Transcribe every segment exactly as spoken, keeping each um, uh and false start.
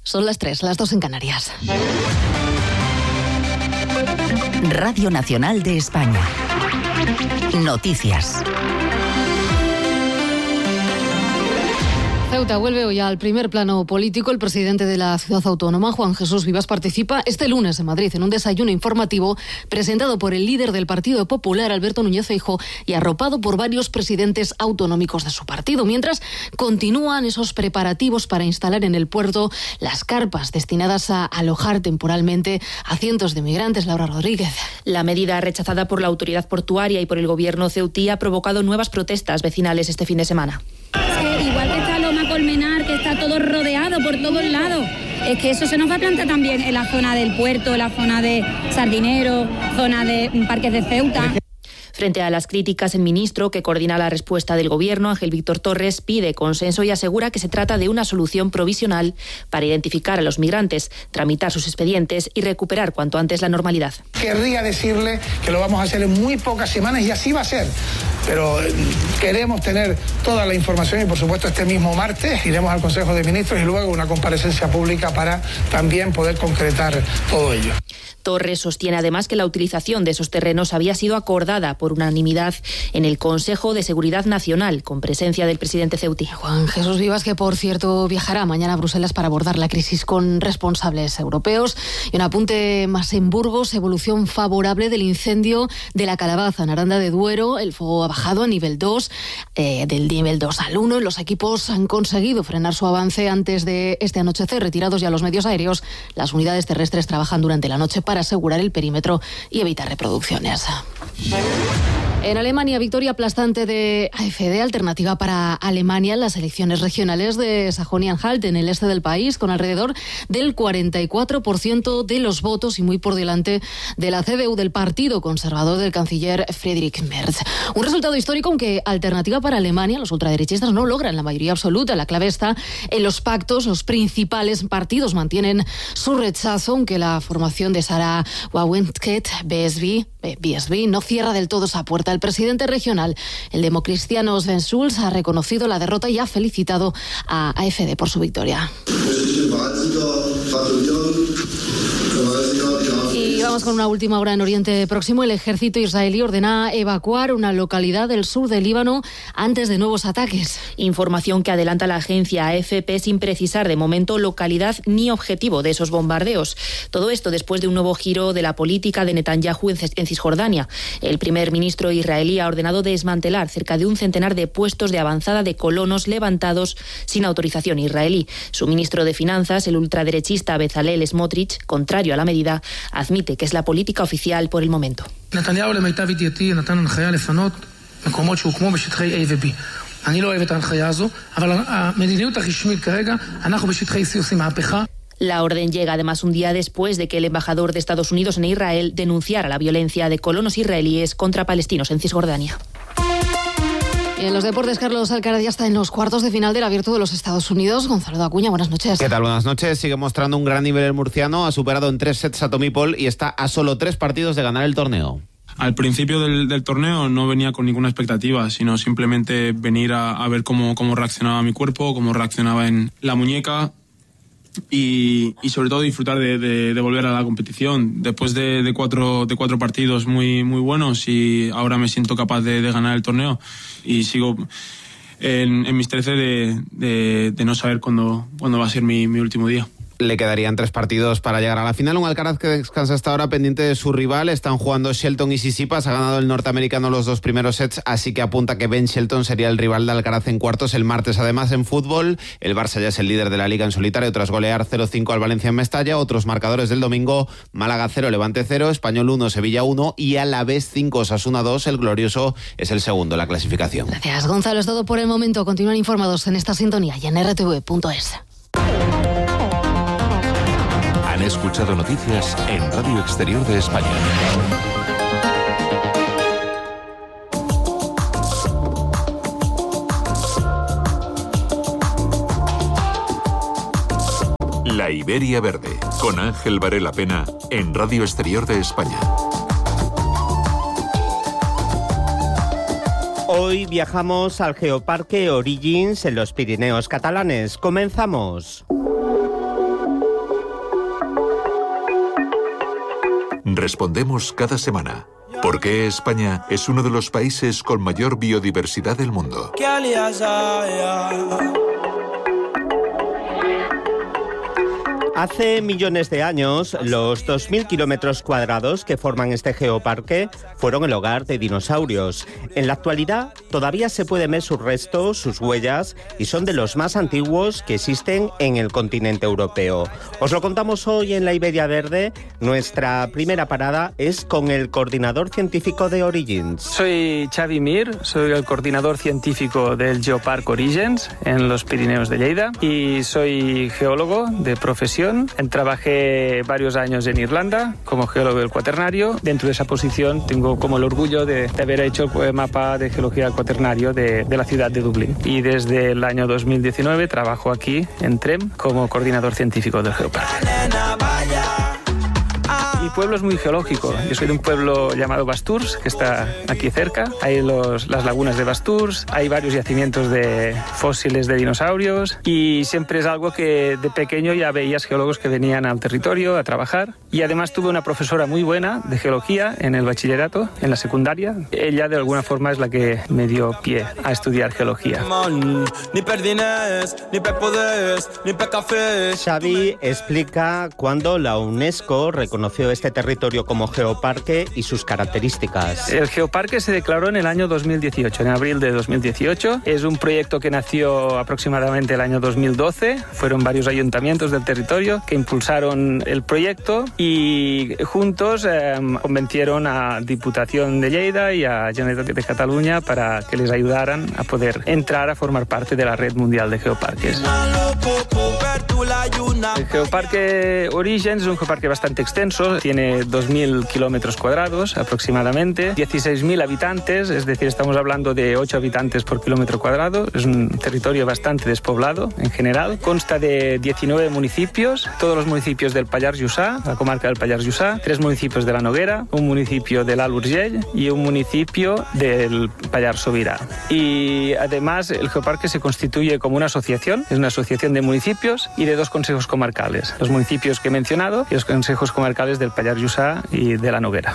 Son las tres, las dos en Canarias. Radio Nacional de España. Noticias. Ceuta vuelve hoy al primer plano político. El presidente de la ciudad autónoma, Juan Jesús Vivas, participa este lunes en Madrid en un desayuno informativo presentado por el líder del Partido Popular, Alberto Núñez Feijóo, y arropado por varios presidentes autonómicos de su partido. Mientras continúan esos preparativos para instalar en el puerto las carpas destinadas a alojar temporalmente a cientos de migrantes. Laura Rodríguez. La medida rechazada por la autoridad portuaria y por el gobierno ceutí ha provocado nuevas protestas vecinales este fin de semana. Es que igual que está Loma Colmenar, que está todo rodeado por todos lados, es que eso se nos va a plantar también en la zona del puerto, en la zona de Sardinero, zona de Parques de Ceuta. Frente a las críticas, el ministro, que coordina la respuesta del Gobierno, Ángel Víctor Torres, pide consenso y asegura que se trata de una solución provisional para identificar a los migrantes, tramitar sus expedientes y recuperar cuanto antes la normalidad. Querría decirle que lo vamos a hacer en muy pocas semanas y así va a ser. Pero queremos tener toda la información y, por supuesto, este mismo martes iremos al Consejo de Ministros y luego una comparecencia pública para también poder concretar todo ello. Torres sostiene además que la utilización de esos terrenos había sido acordada por unanimidad en el Consejo de Seguridad Nacional, con presencia del presidente ceutí. Juan Jesús Vivas, que por cierto viajará mañana a Bruselas para abordar la crisis con responsables europeos. Y un apunte más en Burgos: evolución favorable del incendio de la Calabaza en Aranda de Duero. El fuego ha bajado a nivel dos, eh, del nivel dos al uno. Los equipos han conseguido frenar su avance antes de este anochecer. Retirados ya los medios aéreos, las unidades terrestres trabajan durante la noche para asegurar el perímetro y evitar reproducciones. En Alemania, victoria aplastante de A F D, Alternativa para Alemania, en las elecciones regionales de Sajonia-Anhalt, en el este del país, con alrededor del cuarenta y cuatro por ciento de los votos y muy por delante de la C D U, del partido conservador del canciller Friedrich Merz. Un resultado histórico, aunque Alternativa para Alemania, los ultraderechistas, no logran la mayoría absoluta. La clave está en los pactos. Los principales partidos mantienen su rechazo, aunque la formación de Sarah Wagenknecht, B S B, B S B, no cierra del todo esa puerta. El presidente regional, el democristiano Sven Schulz, ha reconocido la derrota y ha felicitado a A F D por su victoria. Y vamos con una última hora en Oriente Próximo. El ejército israelí ordena evacuar una localidad del sur del Líbano antes de nuevos ataques. Información que adelanta la agencia A F P sin precisar de momento localidad ni objetivo de esos bombardeos. Todo esto después de un nuevo giro de la política de Netanyahu en Cisjordania. El primer ministro israelí ha ordenado desmantelar cerca de un centenar de puestos de avanzada de colonos levantados sin autorización israelí. Su ministro de Finanzas, el ultraderechista Bezalel Smotrich, contrario a la medida, admite que es la política oficial por el momento. Netanyahu למיטב ידיעתי נתן הנחיה לפנות מקומות שהוקמו בשטחי A ו-B. אני לא אוהב את ההנחיה הזו, אבל המדיניות הרשמית כרגע, אנחנו בשטחי C עושים מהפכה. La orden llega además un día después de que el embajador de Estados Unidos en Israel denunciara la violencia de colonos israelíes contra palestinos en Cisjordania. En los deportes, Carlos Alcaraz ya está en los cuartos de final del Abierto de los Estados Unidos. Gonzalo de Acuña, buenas noches. ¿Qué tal? Buenas noches. Sigue mostrando un gran nivel el murciano. Ha superado en tres sets a Tommy Paul y está a solo tres partidos de ganar el torneo. Al principio del, del torneo no venía con ninguna expectativa, sino simplemente venir a, a ver cómo, cómo reaccionaba mi cuerpo, cómo reaccionaba en la muñeca. Y, y sobre todo disfrutar de, de, de volver a la competición después de, de cuatro de cuatro partidos muy muy buenos, y ahora me siento capaz de, de ganar el torneo y sigo en, en mis trece de, de, de no saber cuándo, cuándo va a ser mi, mi último día. Le quedarían tres partidos para llegar a la final. Un Alcaraz que descansa hasta ahora pendiente de su rival. Están jugando Shelton y Tsitsipas. Ha ganado el norteamericano los dos primeros sets, así que apunta que Ben Shelton sería el rival de Alcaraz en cuartos el martes. Además, en fútbol, el Barça ya es el líder de la Liga en solitario tras golear cero cinco al Valencia en Mestalla. Otros marcadores del domingo: Málaga cero, Levante cero, Español uno, Sevilla uno y Alavés cinco, Osasuna dos. El glorioso es el segundo en la clasificación. Gracias, Gonzalo. Es todo por el momento. Continúan informados en esta sintonía y en R T V punto es. Han escuchado noticias en Radio Exterior de España. La Iberia Verde, con Ángel Varela Pena, en Radio Exterior de España. Hoy viajamos al Geo- Parque Origins en los Pirineos catalanes. Comenzamos. Respondemos cada semana. ¿Por qué España es uno de los países con mayor biodiversidad del mundo? Hace millones de años, los dos mil kilómetros cuadrados que forman este geoparque fueron el hogar de dinosaurios. En la actualidad, todavía se pueden ver sus restos, sus huellas, y son de los más antiguos que existen en el continente europeo. Os lo contamos hoy en la Iberia Verde. Nuestra primera parada es con el coordinador científico de Origins. Soy Xavi Mir, soy el coordinador científico del Geopark Origins en los Pirineos de Lleida y soy geólogo de profesión. Trabajé varios años en Irlanda como geólogo del cuaternario. Dentro de esa posición tengo como el orgullo de, de haber hecho el mapa de geología del cuaternario de, de la ciudad de Dublín. Y desde el año dos mil diecinueve trabajo aquí en Trem como coordinador científico del Geopark. Mi pueblo es muy geológico. Yo soy de un pueblo llamado Basturs, que está aquí cerca. Hay los, las lagunas de Basturs, hay varios yacimientos de fósiles de dinosaurios y siempre es algo que de pequeño ya veías geólogos que venían al territorio a trabajar. Y además tuve una profesora muy buena de geología en el bachillerato, en la secundaria. Ella de alguna forma es la que me dio pie a estudiar geología. Xavi explica cuándo la UNESCO reconoció este territorio como geoparque y sus características. El geoparque se declaró en el año dos mil dieciocho, en abril de dos mil dieciocho. Es un proyecto que nació aproximadamente el año dos mil doce. Fueron varios ayuntamientos del territorio que impulsaron el proyecto y juntos eh, convencieron a Diputación de Lleida y a Generalitat de Cataluña para que les ayudaran a poder entrar a formar parte de la red mundial de geoparques. El geoparque Origins es un geoparque bastante extenso, tiene dos mil kilómetros cuadrados aproximadamente, dieciséis mil habitantes, es decir, estamos hablando de ocho habitantes por kilómetro cuadrado. Es un territorio bastante despoblado en general. Consta de diecinueve municipios, todos los municipios del Pallars Jussá, la comarca del Pallars Jussá, tres municipios de la Noguera, un municipio del Alt Urgell y un municipio del Pallars Sobirá. Y además el geoparque se constituye como una asociación, es una asociación de municipios y de dos consejos comarcales, los municipios que he mencionado y los consejos comarcales del Pallars Jussá y de la Noguera.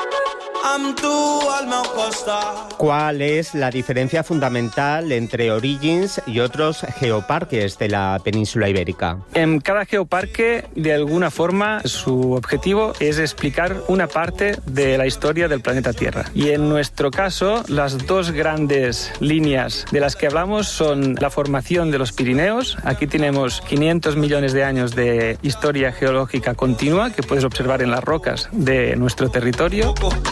¿Cuál es la diferencia fundamental entre Origins y otros geoparques de la península ibérica? En cada geoparque, de alguna forma, su objetivo es explicar una parte de la historia del planeta Tierra. Y en nuestro caso, las dos grandes líneas de las que hablamos son la formación de los Pirineos. Aquí tenemos quinientos millones de años de historia geológica continua que puedes observar en las rocas de nuestro territorio.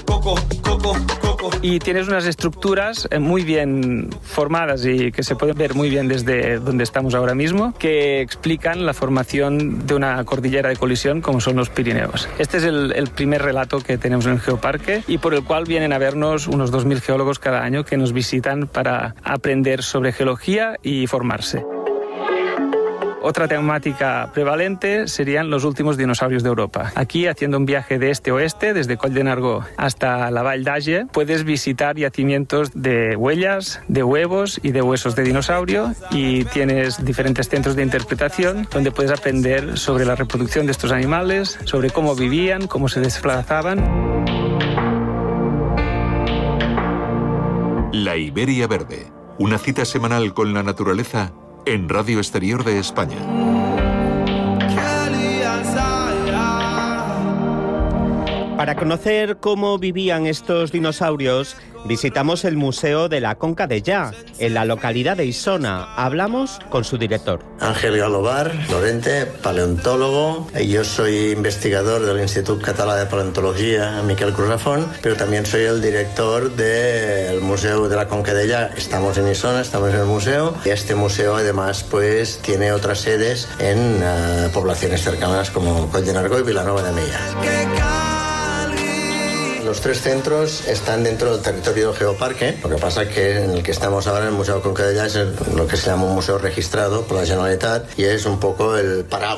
Y tienes unas estructuras muy bien formadas y que se pueden ver muy bien desde donde estamos ahora mismo, que explican la formación de una cordillera de colisión como son los Pirineos. Este es el, el primer relato que tenemos en el geoparque y por el cual vienen a vernos unos dos mil geólogos cada año que nos visitan para aprender sobre geología y formarse. Otra temática prevalente serían los últimos dinosaurios de Europa. Aquí, haciendo un viaje de este a oeste, desde Coll de Nargó hasta la Vall d'Age, puedes visitar yacimientos de huellas, de huevos y de huesos de dinosaurio y tienes diferentes centros de interpretación donde puedes aprender sobre la reproducción de estos animales, sobre cómo vivían, cómo se desplazaban. La Iberia Verde, una cita semanal con la naturaleza en Radio Exterior de España. Para conocer cómo vivían estos dinosaurios, visitamos el Museo de la Conca Dellà, en la localidad de Isona. Hablamos con su director. Ángel Galobar Lorente, paleontólogo. Yo soy investigador del Instituto Català de Paleontología Miquel Cruzafont, pero también soy el director del Museo de la Conca Dellà. Estamos en Isona, estamos en el museo. Y este museo además pues tiene otras sedes en uh, poblaciones cercanas como Coll de Nargó y Vilanova de Meià. Los tres centros están dentro del territorio del geoparque. Lo que pasa es que en el que estamos ahora, en el Museo Conca Dellà, es lo que se llama un museo registrado por la Generalitat y es un poco el paraguas